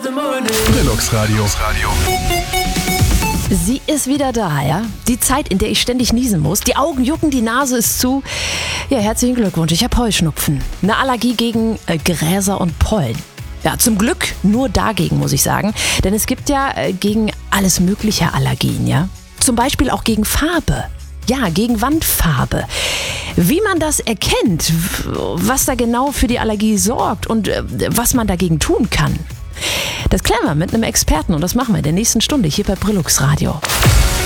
Brillux Radio. Sie ist wieder da, ja? Die Zeit, in der ich ständig niesen muss. Die Augen jucken, die Nase ist zu. Ja, herzlichen Glückwunsch, ich habe Heuschnupfen. Eine Allergie gegen Gräser und Pollen. Ja, zum Glück nur dagegen, muss ich sagen. Denn es gibt ja gegen alles mögliche Allergien, ja? Zum Beispiel auch gegen Farbe. Ja, gegen Wandfarbe. Wie man das erkennt, was da genau für die Allergie sorgt und was man dagegen tun kann, das klären wir mit einem Experten und das machen wir in der nächsten Stunde hier bei Brillux Radio.